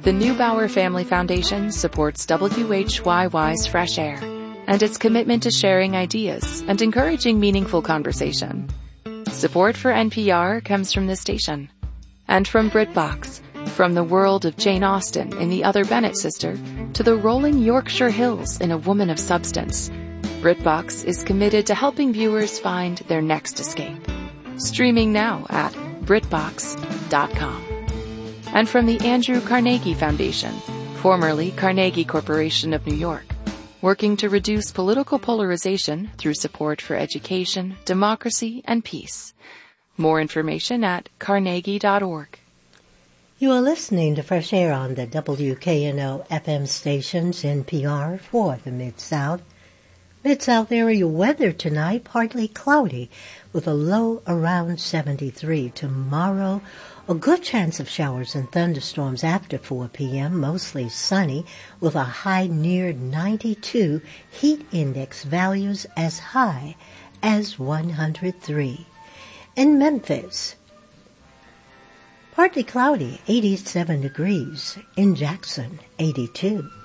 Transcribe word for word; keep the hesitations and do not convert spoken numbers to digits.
The Neubauer Family Foundation supports W H Y Y's Fresh Air and its commitment to sharing ideas and encouraging meaningful conversation. Support for N P R comes from this station and from BritBox, from the world of Jane Austen in The Other Bennet Sister to the rolling Yorkshire Hills in A Woman of Substance. BritBox is committed to helping viewers find their next escape. Streaming now at britbox dot com. And from the Andrew Carnegie Foundation, formerly Carnegie Corporation of New York, working to reduce political polarization through support for education, democracy, and peace. More information at carnegie dot org. You are listening to Fresh Air on the W K N O F M stations, N P R for the Mid-South. Mid-South area weather tonight, partly cloudy with a low around seventy-three. Tomorrow, a good chance of showers and thunderstorms after four p.m., mostly sunny with a high near ninety-two, heat index values as high as one hundred three. In Memphis, partly cloudy, eighty-seven degrees. In Jackson, eighty-two.